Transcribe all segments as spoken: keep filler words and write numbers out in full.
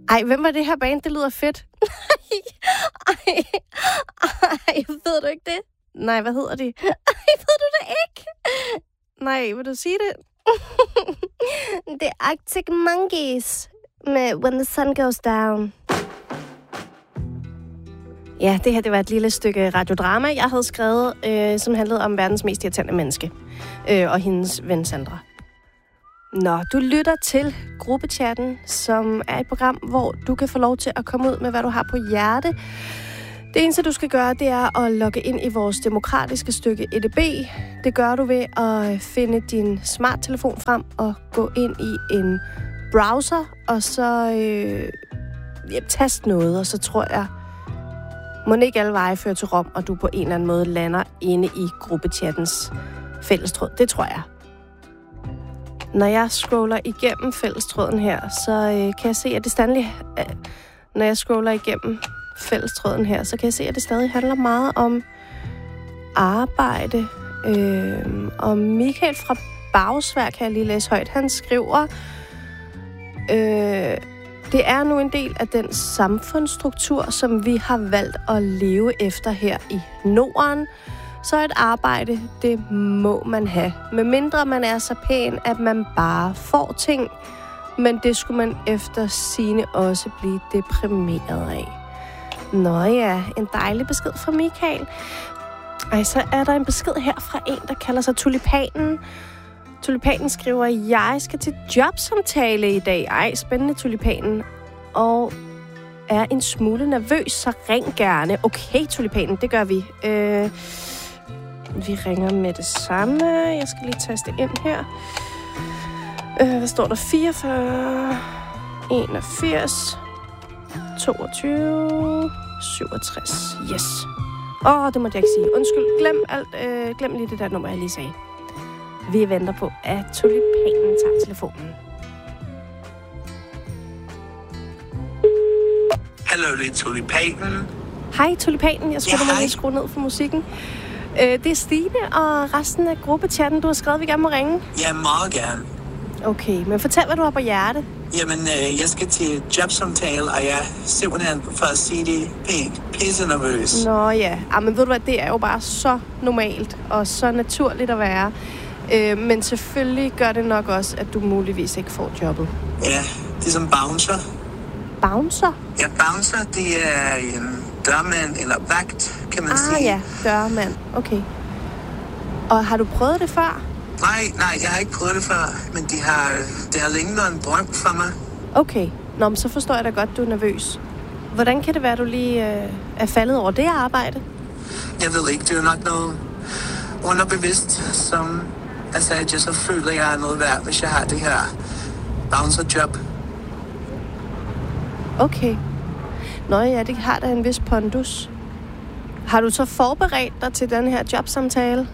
Ej, hvem var det her band? Det lyder fedt. Ej, ej, ved du ikke det? Nej, hvad hedder de? Ej, ved du det ikke? Nej, vil du sige det? Det er Arctic Monkeys med When the Sun Goes Down. Ja, det her det var et lille stykke radiodrama, jeg havde skrevet, øh, som handlede om verdens mest irriterende menneske øh, og hendes ven Sandra. Nå, du lytter til Gruppechatten, som er et program, hvor du kan få lov til at komme ud med, hvad du har på hjerte. Det eneste, du skal gøre, det er at logge ind i vores demokratiske stykke E D B. Det gør du ved at finde din smarttelefon frem og gå ind i en browser, og så øh, ja, tast noget, og så tror jeg, må ikke alle veje føre til Rom, og du på en eller anden måde lander inde i Gruppechattens fællestråd. Det tror jeg. Når jeg scroller igennem fællestråden her, så øh, kan jeg se, at det stadig... Øh, når jeg scroller igennem fællestråden her, så kan jeg se, at det stadig handler meget om arbejde. Øh, og Michael fra Bagsvær, kan jeg lige læse højt, han skriver... Øh, det er nu en del af den samfundsstruktur, som vi har valgt at leve efter her i Norden. Så et arbejde, det må man have. Med mindre man er så pæn, at man bare får ting. Men det skulle man efter sigende også blive deprimeret af. Nå ja, en dejlig besked fra Michael. Ej, så er der en besked her fra en, der kalder sig Tulipanen. Tulipanen skriver, jeg skal til jobsamtale i dag. Ej, spændende Tulipanen. Og er en smule nervøs, så ring gerne. Okay, Tulipanen, det gør vi. Øh, vi ringer med det samme. Jeg skal lige taste ind her. Øh, hvad står der? fireogfyrre, enogfirs, toogtyve, syvogtres. Yes. Åh, oh, det måtte jeg ikke sige. Undskyld, glem, alt, øh, glem lige det der nummer, jeg lige sagde. Vi venter på, at Tulipanen tager telefonen. Hallo, det er Tulipanen. Hej, Tulipanen. Jeg skulle ja, da lige skrue ned for musikken. Øh, det er Stine og resten af gruppechatten. Du har skrevet, at vi gerne må ringe. Ja, meget gerne. Okay, men fortæl, hvad du har på hjerte. Jamen, øh, jeg skal til jobsamtale, og jeg er simpelthen, for at sige det pænt, pisse nervøs. Nå ja, ah, men ved du hvad, det er jo bare så normalt og så naturligt at være. Øh, men selvfølgelig gør det nok også, at du muligvis ikke får jobbet. Ja, det er som bouncer. Bouncer? Ja, bouncer, det er en dørmand eller vagt, kan man ah, sige. Ah ja, dørmand. Okay. Og har du prøvet det før? Nej, nej, jeg har ikke prøvet det før, men de har, det har længe været en drøm for mig. Okay. Nå, men så forstår jeg da godt, du er nervøs. Hvordan kan det være, at du lige øh, er faldet over det arbejde? Jeg ved ikke, det er nok noget underbevidst, som altså, at jeg så føler, at jeg er noget værd, hvis jeg har det her bouncer-job. Okay. Nå ja, det har da en vis pondus. Har du så forberedt dig til den her jobsamtale?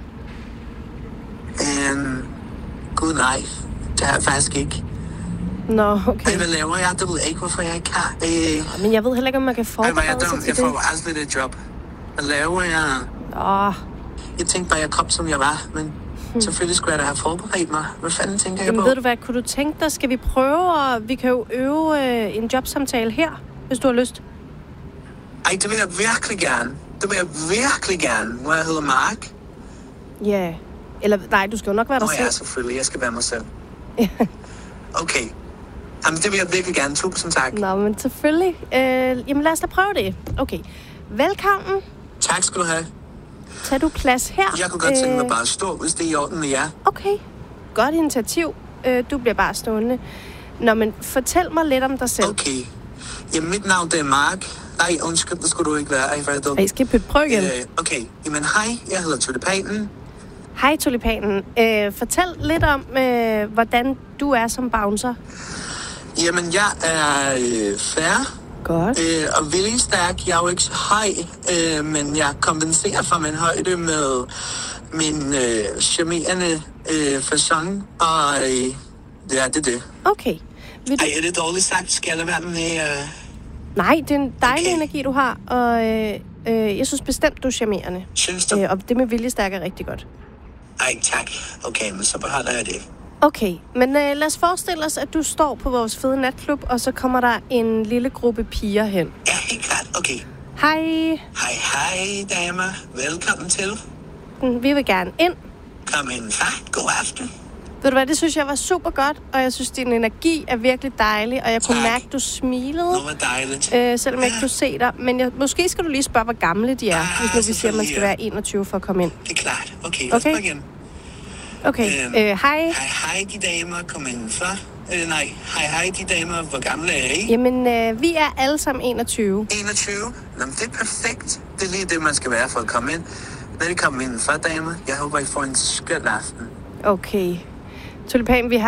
Um, Gud nej, det har jeg faktisk ikke. Nå, okay. Ej, hvad laver jeg? Det ved jeg ikke, hvorfor jeg ikke har. Øh... Men jeg ved heller ikke, om man kan forberede Ej, jeg sig til jeg det. Jeg får aldrig det job. Hvad laver jeg? Åh. Jeg tænkte bare, at jeg kom, som jeg var, men hmm. selvfølgelig skulle jeg da have forberedt mig. Hvad fanden tænker jeg Jamen, på? ved du hvad, kunne du tænke dig, skal vi prøve, og vi kan jo øve øh, en jobsamtale her, hvis du har lyst? Ej, det vil jeg virkelig gerne. Det vil jeg virkelig gerne, hvor jeg hedder Mark. Ja, yeah. Eller nej, du skal jo nok være dig Nå, selv. ja, selvfølgelig. Jeg skal være mig selv. Okay. Jamen, det vil jeg virkelig gerne. Tusind tak. Nå, men selvfølgelig. Øh, jamen, lad os da prøve det. Okay. Velkommen. Tak skal du have. Tag du plads her. Jeg kunne godt tænke mig bare at stå, hvis det er i orden med jer. Okay. Godt initiativ. Øh, du bliver bare stående. Nå, men fortæl mig lidt om dig selv. Okay. Jamen, mit navn det er Mark. Nej, undskyld, det skulle du ikke være. Ej, hvor er det dumt. Ej, skal jeg prøve igen? Øh, okay. Jamen, hej. Jeg hedder Tulipanen. Hej, Tulipanen. Øh, fortæl lidt om, øh, hvordan du er som bouncer. Jamen, jeg er øh, fair. Godt. Øh, og vildt stærk. Jeg er jo ikke så høj, øh, men jeg kompenserer for min højde med min øh, charmerende øh, facon. Og øh, ja, det er det. Okay. Vil du... Ej, er det dårligt sagt? Skal jeg lade være med... Øh... Nej, det er en dejlig okay. energi, du har. Og øh, øh, jeg synes bestemt, du er charmerende. Synes du? Øh, og det med viljestærk er rigtig godt. Ej, tak. Okay, men så beholder jeg det. Okay, men øh, lad os forestille os, at du står på vores fede natklub, og så kommer der en lille gruppe piger hen. Ja, helt klart. Okay. Hej. Hej, hej, damer. Velkommen til. Vi vil gerne ind. Kom indenfor. God aften. Ved du hvad, det synes jeg var super godt, og jeg synes, din energi er virkelig dejlig, og jeg kunne Tak. mærke, at du smilede, Det var dejligt. øh, selvom jeg ikke kunne se dig. Men jeg, måske skal du lige spørge, hvor gamle de er, Ah, hvis nu vi siger, at man skal selvfølgelig, være enogtyve for at komme ind. Det er klart. Okay, lad os Okay. prøve igen. Okay, Øhm, øh, hej. Hej, hej, de damer. Kom indenfor. Øh, nej, hej, hej, de damer. Hvor gamle er I? Jamen, øh, vi er alle sammen enogtyve. enogtyve. Nå, men det er perfekt. Det er lige det, man skal være for at komme ind. Velkommen indenfor, damer. Jeg håber, I får en skøn aften. Okay. Tulipan, vi har